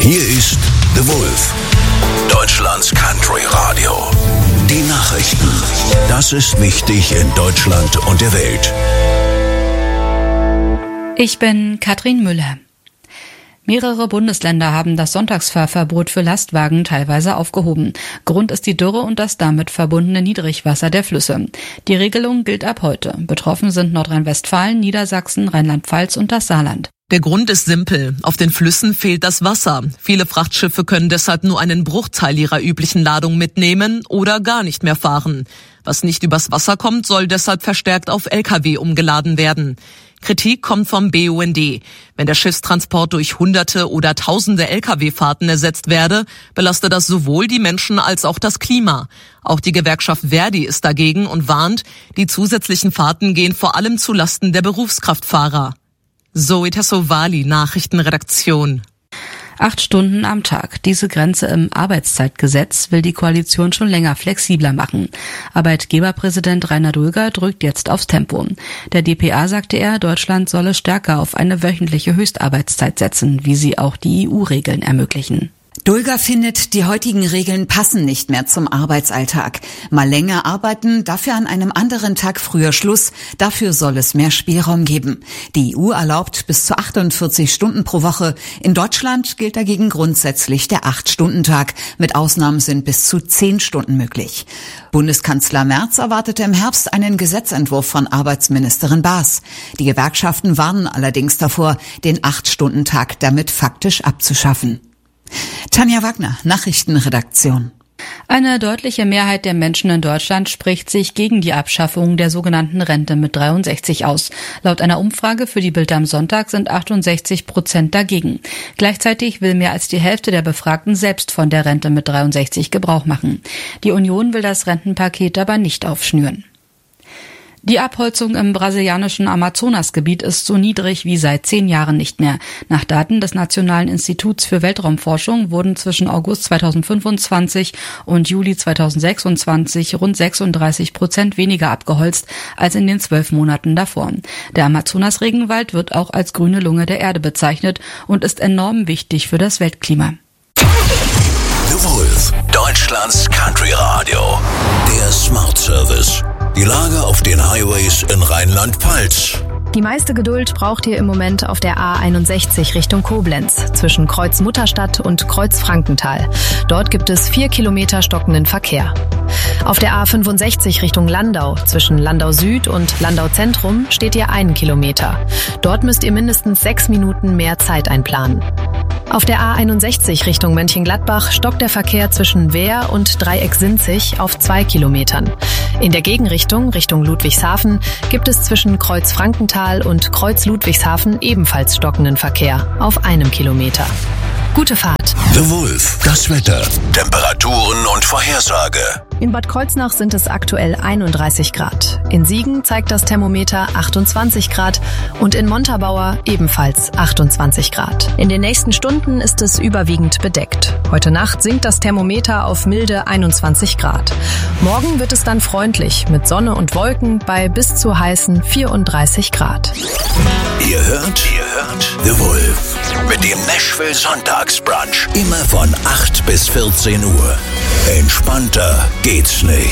Hier ist The Wolf, Deutschlands Country Radio. Die Nachrichten. Das ist wichtig in Deutschland und der Welt. Ich bin Katrin Müller. Mehrere Bundesländer haben das Sonntagsfahrverbot für Lastwagen teilweise aufgehoben. Grund ist die Dürre und das damit verbundene Niedrigwasser der Flüsse. Die Regelung gilt ab heute. Betroffen sind Nordrhein-Westfalen, Niedersachsen, Rheinland-Pfalz und das Saarland. Der Grund ist simpel. Auf den Flüssen fehlt das Wasser. Viele Frachtschiffe können deshalb nur einen Bruchteil ihrer üblichen Ladung mitnehmen oder gar nicht mehr fahren. Was nicht übers Wasser kommt, soll deshalb verstärkt auf Lkw umgeladen werden. Kritik kommt vom BUND. Wenn der Schiffstransport durch Hunderte oder Tausende Lkw-Fahrten ersetzt werde, belaste das sowohl die Menschen als auch das Klima. Auch die Gewerkschaft Verdi ist dagegen und warnt, die zusätzlichen Fahrten gehen vor allem zu Lasten der Berufskraftfahrer. Zoe Tassovali, Nachrichtenredaktion. 8 Stunden am Tag. Diese Grenze im Arbeitszeitgesetz will die Koalition schon länger flexibler machen. Arbeitgeberpräsident Rainer Dulger drückt jetzt aufs Tempo. Der dpa sagte er, Deutschland solle stärker auf eine wöchentliche Höchstarbeitszeit setzen, wie sie auch die EU-Regeln ermöglichen. Dulger findet, die heutigen Regeln passen nicht mehr zum Arbeitsalltag. Mal länger arbeiten, dafür an einem anderen Tag früher Schluss. Dafür soll es mehr Spielraum geben. Die EU erlaubt bis zu 48 Stunden pro Woche. In Deutschland gilt dagegen grundsätzlich der 8-Stunden-Tag. Mit Ausnahmen sind bis zu 10 Stunden möglich. Bundeskanzler Merz erwartete im Herbst einen Gesetzentwurf von Arbeitsministerin Baas. Die Gewerkschaften warnen allerdings davor, den 8-Stunden-Tag damit faktisch abzuschaffen. Tanja Wagner, Nachrichtenredaktion. Eine deutliche Mehrheit der Menschen in Deutschland spricht sich gegen die Abschaffung der sogenannten Rente mit 63 aus. Laut einer Umfrage für die Bild am Sonntag sind 68% dagegen. Gleichzeitig will mehr als die Hälfte der Befragten selbst von der Rente mit 63 Gebrauch machen. Die Union will das Rentenpaket aber nicht aufschnüren. Die Abholzung im brasilianischen Amazonasgebiet ist so niedrig wie seit 10 Jahren nicht mehr. Nach Daten des Nationalen Instituts für Weltraumforschung wurden zwischen August 2025 und Juli 2026 rund 36% weniger abgeholzt als in den 12 Monaten davor. Der Amazonas-Regenwald wird auch als grüne Lunge der Erde bezeichnet und ist enorm wichtig für das Weltklima. The Wolf, Deutschlands Country Radio. Der Smart Service. Die Lage auf den Highways in Rheinland-Pfalz. Die meiste Geduld braucht ihr im Moment auf der A61 Richtung Koblenz, zwischen Kreuz Mutterstadt und Kreuz Frankenthal. Dort gibt es 4 Kilometer stockenden Verkehr. Auf der A65 Richtung Landau, zwischen Landau Süd und Landau Zentrum, steht ihr 1 Kilometer. Dort müsst ihr mindestens 6 Minuten mehr Zeit einplanen. Auf der A61 Richtung Mönchengladbach stockt der Verkehr zwischen Wehr und Dreieck-Sinzig auf 2 Kilometern. In der Gegenrichtung, Richtung Ludwigshafen, gibt es zwischen Kreuz Frankenthal und Kreuz Ludwigshafen ebenfalls stockenden Verkehr auf 1 Kilometer. Gute Fahrt. The Wolf, das Wetter, Temperaturen und Vorhersage. In Bad Kreuznach sind es aktuell 31 Grad. In Siegen zeigt das Thermometer 28 Grad und in Montabaur ebenfalls 28 Grad. In den nächsten Stunden ist es überwiegend bedeckt. Heute Nacht sinkt das Thermometer auf milde 21 Grad. Morgen wird es dann freundlich mit Sonne und Wolken bei bis zu heißen 34 Grad. Ihr hört The Wolf mit dem Nashville Sonntagsbrunch. Immer von 8 bis 14 Uhr. Entspannter geht's nicht.